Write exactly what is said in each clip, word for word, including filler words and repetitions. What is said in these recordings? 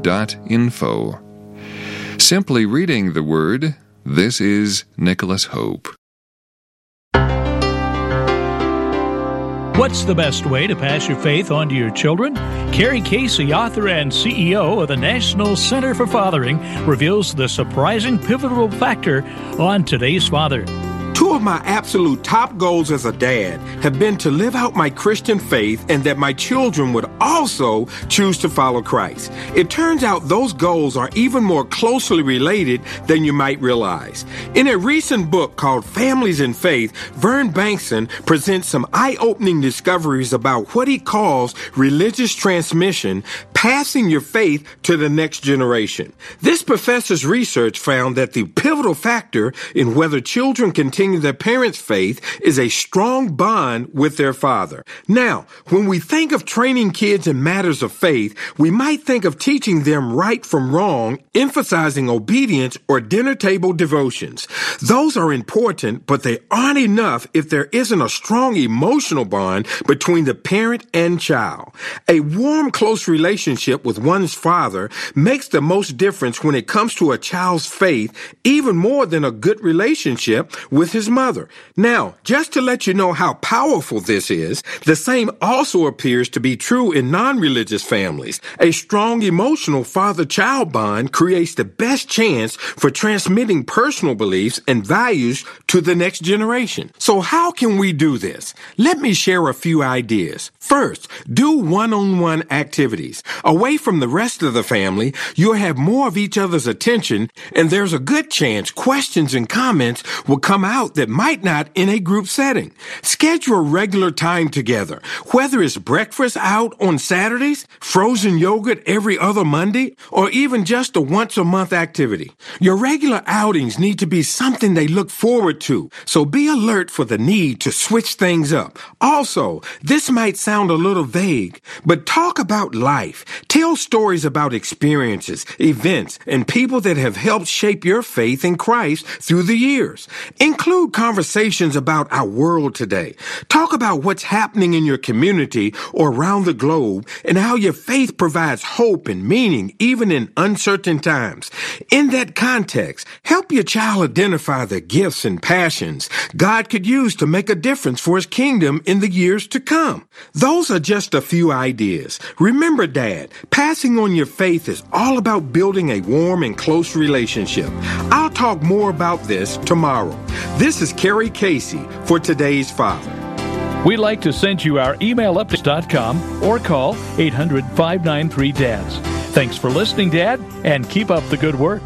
dot info. Simply reading the Word, this is Nicholas Hope. What's the best way to pass your faith on to your children? Carrie Casey, author and C E O of the National Center for Fathering, reveals the surprising pivotal factor on today's father. Two of my absolute top goals as a dad have been to live out my Christian faith and that my children would also choose to follow Christ. It turns out those goals are even more closely related than you might realize. In a recent book called Families in Faith, Vern Bankson presents some eye-opening discoveries about what he calls religious transmission, passing your faith to the next generation. This professor's research found that the pivotal factor in whether children continue their parents' faith is a strong bond with their father. Now, when we think of training kids in matters of faith, we might think of teaching them right from wrong, emphasizing obedience or dinner table devotions. Those are important, but they aren't enough if there isn't a strong emotional bond between the parent and child. A warm, close relationship with one's father makes the most difference when it comes to a child's faith, even more than a good relationship with his mother. Now, just to let you know how powerful this is, the same also appears to be true in non-religious families. A strong emotional father-child bond creates the best chance for transmitting personal beliefs and values to the next generation. So how can we do this? Let me share a few ideas. First, do one-on-one activities. Away from the rest of the family, you'll have more of each other's attention, and there's a good chance questions and comments will come out that might not in a group setting. Schedule regular time together, whether it's breakfast out on Saturdays, frozen yogurt every other Monday, or even just a once-a-month activity. Your regular outings need to be something they look forward to, so be alert for the need to switch things up. Also, this might sound a little vague, but talk about life. Tell stories about experiences, events, and people that have helped shape your faith in Christ through the years. Include conversations about our world today. Talk about what's happening in your community or around the globe and how your faith provides hope and meaning even in uncertain times. In that context, help your child identify the gifts and passions God could use to make a difference for His kingdom in the years to come. Those are just a few ideas. Remember, Dad, passing on your faith is all about building a warm and close relationship. I'll talk more about this tomorrow. This is Carrie Casey for Today's Father. We'd like to send you our email updates dot com or call eight hundred, five nine three, D A D S. Thanks for listening, Dad, and keep up the good work.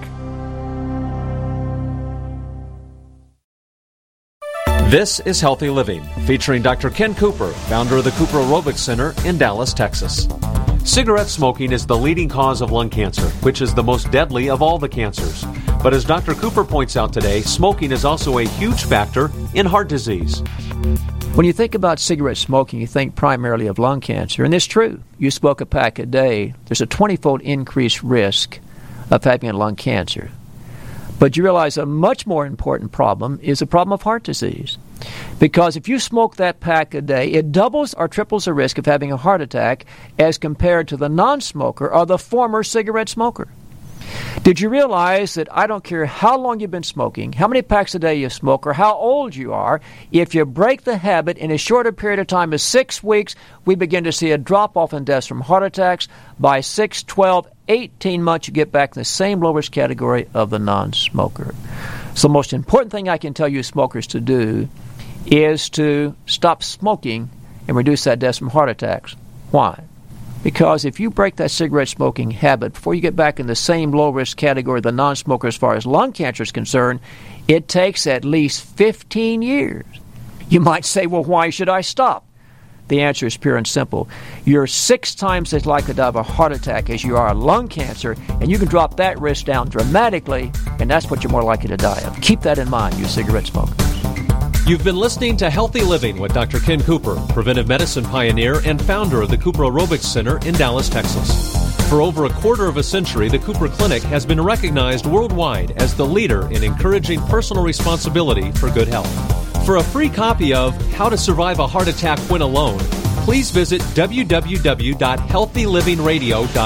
This is Healthy Living, featuring Doctor Ken Cooper, founder of the Cooper Aerobics Center in Dallas, Texas. Cigarette smoking is the leading cause of lung cancer, which is the most deadly of all the cancers. But as Doctor Cooper points out today, smoking is also a huge factor in heart disease. When you think about cigarette smoking, you think primarily of lung cancer, and it's true. You smoke a pack a day, there's a twenty-fold increased risk of having lung cancer. But you realize a much more important problem is the problem of heart disease. Because if you smoke that pack a day, it doubles or triples the risk of having a heart attack as compared to the non-smoker or the former cigarette smoker. Did you realize that I don't care how long you've been smoking, how many packs a day you smoke, or how old you are, if you break the habit in as short a period of time as six weeks, we begin to see a drop-off in deaths from heart attacks. By six, twelve, eighteen months, you get back in the same low-risk category of the non-smoker. So the most important thing I can tell you smokers to do is to stop smoking and reduce that deaths from heart attacks. Why? Because if you break that cigarette smoking habit before you get back in the same low-risk category of the non-smoker as far as lung cancer is concerned, it takes at least fifteen years. You might say, well, why should I stop? The answer is pure and simple. You're six times as likely to have a heart attack as you are a lung cancer, and you can drop that risk down dramatically, and that's what you're more likely to die of. Keep that in mind, you cigarette smokers. You've been listening to Healthy Living with Doctor Ken Cooper, preventive medicine pioneer and founder of the Cooper Aerobics Center in Dallas, Texas. For over a quarter of a century, the Cooper Clinic has been recognized worldwide as the leader in encouraging personal responsibility for good health. For a free copy of How to Survive a Heart Attack When Alone, please visit w w w dot healthy living radio dot com.